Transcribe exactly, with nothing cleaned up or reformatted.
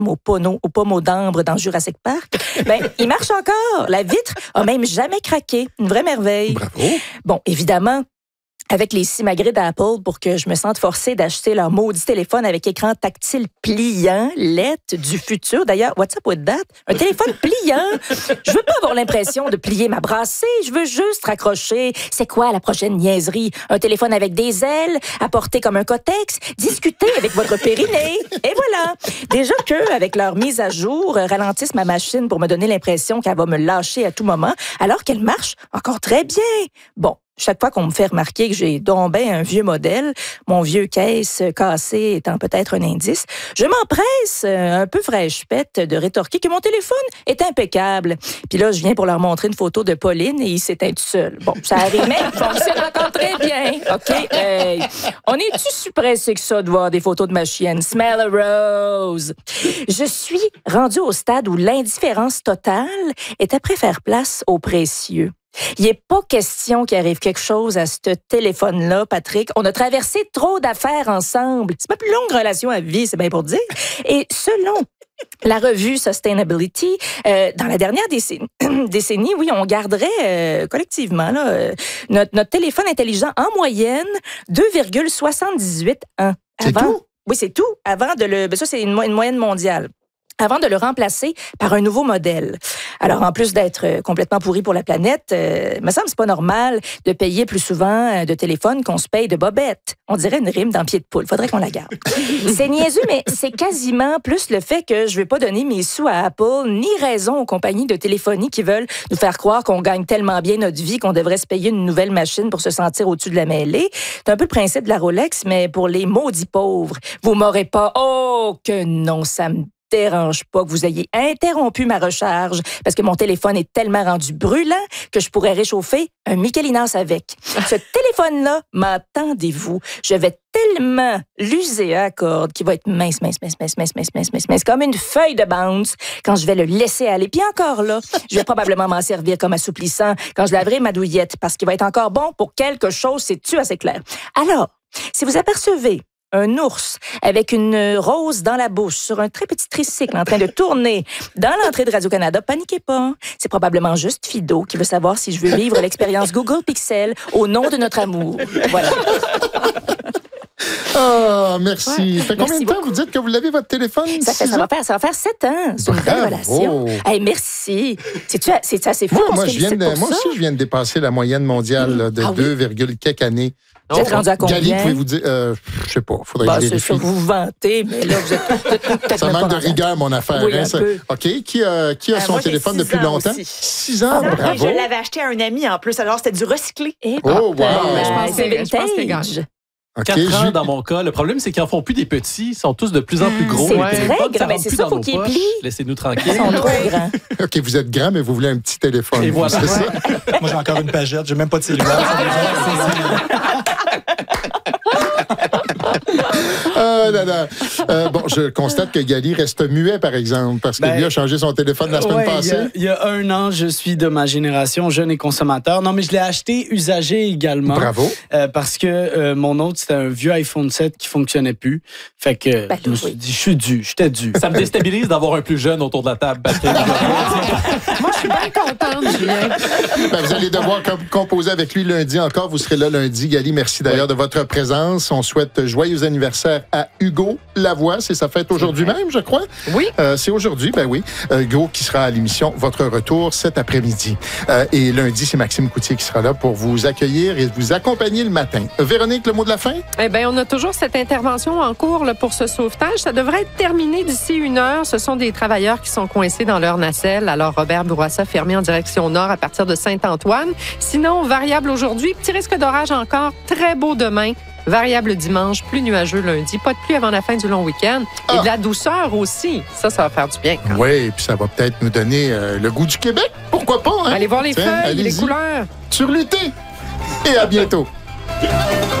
au pono, au pommeau d'ambre dans Jurassic Park, ben, il marche encore. La vitre a même jamais craqué. Une vraie merveille. Bravo. Bon, évidemment, avec les simagrées d'Apple pour que je me sente forcée d'acheter leur maudit téléphone avec écran tactile pliant, L E D du futur. D'ailleurs, what's up with that? Un téléphone pliant. Je veux pas avoir l'impression de plier ma brassée. Je veux juste raccrocher. C'est quoi la prochaine niaiserie? Un téléphone avec des ailes, à porter comme un cotex, discuter avec votre périnée. Et voilà. Déjà que, avec leur mise à jour, ralentissent ma machine pour me donner l'impression qu'elle va me lâcher à tout moment, alors qu'elle marche encore très bien. Bon. Chaque fois qu'on me fait remarquer que j'ai donc ben un vieux modèle, mon vieux caisse cassé étant peut-être un indice, je m'empresse, un peu fraîche-pète, de rétorquer que mon téléphone est impeccable. Puis là, je viens pour leur montrer une photo de Pauline et il s'éteint tout seul. Bon, ça arrive, mais il fonctionne encore très bien. OK? Hey, on est-tu si pressé que ça de voir des photos de ma chienne? Smell a rose. Je suis rendue au stade où l'indifférence totale est après faire place au précieux. Il n'est pas question qu'il arrive quelque chose à ce téléphone-là, Patrick. On a traversé trop d'affaires ensemble. C'est ma plus longue relation à vie, c'est bien pour dire. Et selon la revue Sustainability, euh, dans la dernière décennie, décennie, oui, on garderait euh, collectivement là, euh, notre, notre téléphone intelligent en moyenne deux virgule soixante-dix-huit ans. C'est Avant, tout? Oui, c'est tout. Avant de le... Ben ça, c'est une, une moyenne mondiale. Avant de le remplacer par un nouveau modèle. Alors, en plus d'être complètement pourri pour la planète, euh, il me semble que c'est pas normal de payer plus souvent de téléphone qu'on se paye de bobettes. On dirait une rime dans pied de poule. Faudrait qu'on la garde. C'est niaiseux, mais c'est quasiment plus le fait que je vais pas donner mes sous à Apple, ni raison aux compagnies de téléphonie qui veulent nous faire croire qu'on gagne tellement bien notre vie qu'on devrait se payer une nouvelle machine pour se sentir au-dessus de la mêlée. C'est un peu le principe de la Rolex, mais pour les maudits pauvres. Vous m'aurez pas... Oh, que non, ça me dérange pas que vous ayez interrompu ma recharge parce que mon téléphone est tellement rendu brûlant que je pourrais réchauffer un Michelinas avec. Ce téléphone-là, m'entendez-vous? Je vais tellement l'user à la corde qu'il va être mince, mince, mince, mince, mince, mince, mince, mince, mince, comme une feuille de bounce quand je vais le laisser aller. Puis encore là, je vais probablement m'en servir comme assouplissant quand je laverai ma douillette parce qu'il va être encore bon pour quelque chose, c'est-tu assez clair? Alors, si vous apercevez un ours avec une rose dans la bouche sur un très petit tricycle en train de tourner dans l'entrée de Radio-Canada, paniquez pas. C'est probablement juste Fido qui veut savoir si je veux vivre l'expérience Google Pixel au nom de notre amour. Voilà. Ah, merci. Ouais. Fait combien merci de temps beaucoup. vous dites que vous l'avez, votre téléphone? Ça, fait, ça, va faire, ça va faire sept ans. C'est une belle relation. Hey, merci. C'est-tu c'est assez fou? Moi, qu'on moi, se je viens de, félicite pour moi ça? aussi, je viens de dépasser la moyenne mondiale là, de Ah oui? deux virgule quelques années. Vous êtes rendu à combien? Gali, pouvez-vous dire? Euh, je sais pas, faudrait bah, que je c'est vérifie. sûr, vous vous vantez, mais là, vous êtes, vous êtes peut-être Ça même manque pas de rendu. rigueur, mon affaire. Oui, hein, un ça. peu. OK. Qui a, qui a Euh, son moi, j'ai téléphone six depuis ans longtemps? aussi. Six ans, Et bravo. je l'avais acheté à un ami en plus, alors c'était du recyclé. Et Oh, wow. ben, mais je pense c'est que- je pense que vintage. OK, quatre ans Ju- dans mon cas. Le problème, c'est qu'ils en font plus des petits. Ils sont tous de plus en plus gros. C'est Les très téléphones, grand. ça Ben, rentre c'est plus ça, dans faut nos qu'ils poches. plient. Laissez-nous Ils tranquilles. sont trop grands. OK, vous êtes grand, mais vous voulez un petit téléphone. Et vous, voilà. c'est ça? Moi, j'ai encore une pagette. J'ai même pas de cellulaire. Ah, là, là. Euh, bon, je constate que Gali reste muet, par exemple, parce que Ben, lui a changé son téléphone la semaine Ouais, il y passée. a- Il y, a un an, je suis de ma génération, jeune et consommateur. Non, mais je l'ai acheté usagé également. Bravo. Euh, parce que euh, mon autre, c'était un vieux iPhone sept qui fonctionnait plus. Fait que Ben, je me oui. suis dit, je suis dû, j'étais dû. Ça me déstabilise d'avoir un plus jeune autour de la table, Patrick. Moi, je suis bien contente, Julien. Ben, vous allez devoir com- composer avec lui lundi encore. Vous serez là lundi. Gali, merci d'ailleurs de votre présence. On souhaite joyeux anniversaire à Hugo Lavoie. C'est sa fête aujourd'hui même, je crois. Oui. Euh, c'est aujourd'hui, ben oui. Euh, Hugo qui sera à l'émission Votre Retour cet après-midi. Euh, et lundi, c'est Maxime Coutier qui sera là pour vous accueillir et vous accompagner le matin. Euh, Véronique, le mot de la fin? Eh bien, on a toujours cette intervention en cours là, pour ce sauvetage. Ça devrait être terminé d'ici une heure. Ce sont des travailleurs qui sont coincés dans leur nacelle. Alors, Robert Bourassa fermé en direction nord à partir de Saint-Antoine. Sinon, variable aujourd'hui. Petit risque d'orage encore. Très beau demain. Variable dimanche, plus nuageux lundi. Pas de pluie avant la fin du long week-end. Et Ah. de la douceur aussi. Ça, ça va faire du bien. Quand même. Oui, puis ça va peut-être nous donner euh, le goût du Québec. Pourquoi pas, hein? Allez voir les Tiens, feuilles, les allez-y. couleurs. Sur l'été. Et à bientôt.